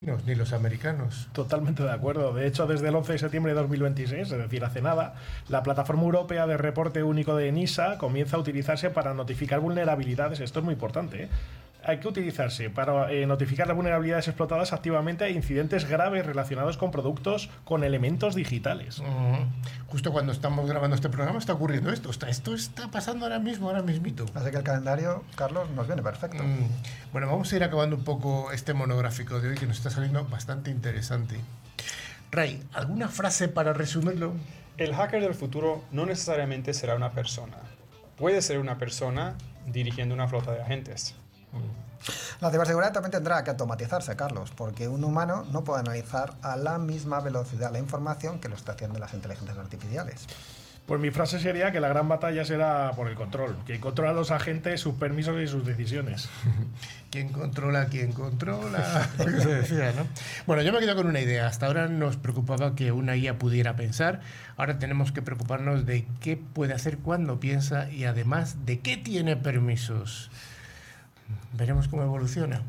Ni los americanos. Totalmente de acuerdo. De hecho, desde el 11 de septiembre de 2026, es decir, hace nada, la plataforma europea de reporte único de NISA comienza a utilizarse para notificar vulnerabilidades. Esto es muy importante, ¿eh? Hay que utilizarse para notificar las vulnerabilidades explotadas activamente e incidentes graves relacionados con productos con elementos digitales. Justo cuando estamos grabando este programa está ocurriendo esto. Esto está pasando ahora mismito. Así que el calendario, Carlos, nos viene perfecto. Bueno, vamos a ir acabando un poco este monográfico de hoy que nos está saliendo bastante interesante. Ray, ¿alguna frase para resumirlo? El hacker del futuro no necesariamente será una persona. Puede ser una persona dirigiendo una flota de agentes. La ciberseguridad también tendrá que automatizarse, Carlos, porque un humano no puede analizar a la misma velocidad la información que lo está haciendo las inteligencias artificiales. Pues mi frase sería que la gran batalla será por el control. Quien controla a los agentes, sus permisos y sus decisiones. ¿Quién controla? Lo que se decía, ¿no? Bueno, yo me quedo con una idea. Hasta ahora nos preocupaba que una IA pudiera pensar. Ahora tenemos que preocuparnos de qué puede hacer cuando piensa y además de qué tiene permisos. Veremos cómo evoluciona.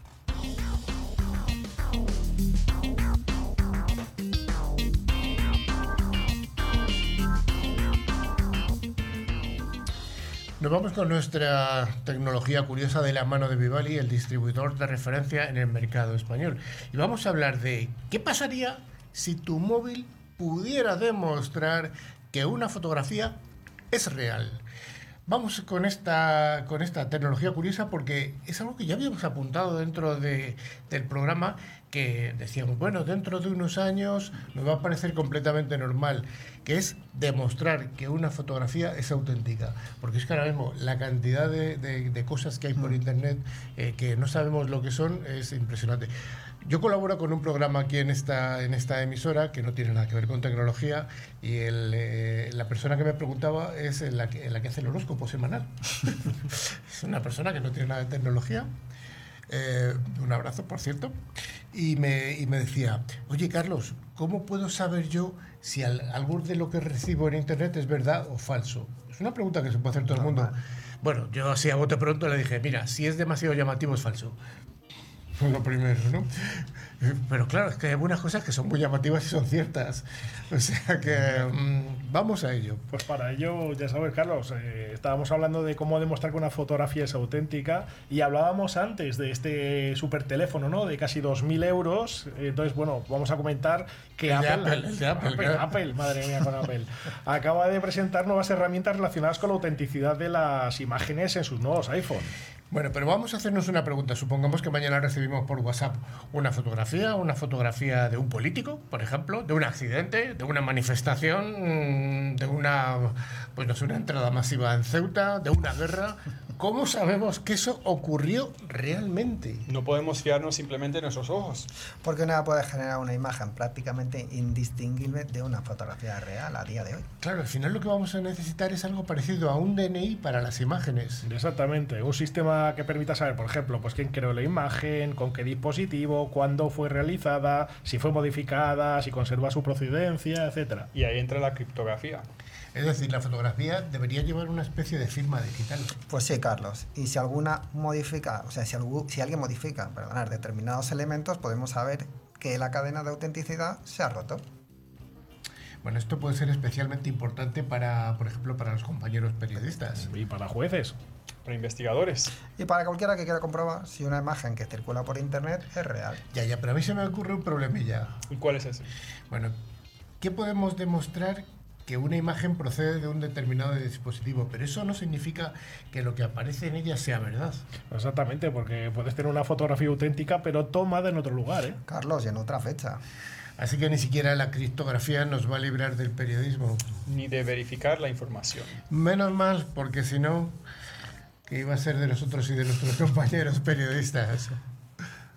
Nos vamos con nuestra tecnología curiosa de la mano de Vivali, el distribuidor de referencia en el mercado español. Y vamos a hablar de qué pasaría si tu móvil pudiera demostrar que una fotografía es real. Vamos con esta tecnología curiosa porque es algo que ya habíamos apuntado dentro del programa, que decíamos, bueno, dentro de unos años nos va a parecer completamente normal, que es demostrar que una fotografía es auténtica. Porque es que ahora mismo la cantidad de cosas que hay por internet que no sabemos lo que son es impresionante. Yo colaboro con un programa aquí en esta emisora que no tiene nada que ver con tecnología y la persona que me preguntaba es la que hace el horóscopo semanal. Es una persona que no tiene nada de tecnología. Un abrazo, por cierto. Y me decía, oye, Carlos, ¿cómo puedo saber yo si algo de lo que recibo en internet es verdad o falso? Es una pregunta que se puede hacer todo el mundo. Bueno, yo así a bote pronto le dije, mira, si es demasiado llamativo es falso. Lo primero, ¿no? Pero claro, es que hay algunas cosas que son muy llamativas y son ciertas. O sea que vamos a ello. Pues para ello, ya sabes, Carlos, estábamos hablando de cómo demostrar que una fotografía es auténtica y hablábamos antes de este super teléfono, ¿no? De casi 2.000 euros. Entonces, bueno, vamos a comentar que Apple, madre mía, con Apple, acaba de presentar nuevas herramientas relacionadas con la autenticidad de las imágenes en sus nuevos iPhone. Bueno, pero vamos a hacernos una pregunta. Supongamos que mañana recibimos por WhatsApp una fotografía de un político, por ejemplo, de un accidente, de una manifestación, de una entrada masiva en Ceuta, de una guerra. ¿Cómo sabemos que eso ocurrió realmente? No podemos fiarnos simplemente de nuestros ojos. Porque nada puede generar una imagen prácticamente indistinguible de una fotografía real a día de hoy. Claro, al final lo que vamos a necesitar es algo parecido a un DNI para las imágenes. Exactamente, un sistema que permita saber, por ejemplo, pues quién creó la imagen, con qué dispositivo, cuándo fue realizada, si fue modificada, si conserva su procedencia, etcétera. Y ahí entra la criptografía. Es decir, la fotografía debería llevar una especie de firma digital. Pues sí, Carlos. Y si alguna modifica, o sea, si alguien modifica, determinados elementos, podemos saber que la cadena de autenticidad se ha roto. Bueno, esto puede ser especialmente importante para, por ejemplo, para los compañeros periodistas. Y para jueces. Para investigadores. Y para cualquiera que quiera comprobar si una imagen que circula por internet es real. Ya, pero a mí se me ocurre un problemilla. ¿Y cuál es ese? Bueno, ¿qué podemos demostrar? Que una imagen procede de un determinado dispositivo, pero eso no significa que lo que aparece en ella sea verdad. Exactamente, porque puedes tener una fotografía auténtica, pero tomada en otro lugar, ¿eh? Carlos, y en otra fecha. Así que ni siquiera la criptografía nos va a librar del periodismo. Ni de verificar la información. Menos mal, porque si no, ¿qué iba a ser de nosotros y de nuestros compañeros periodistas?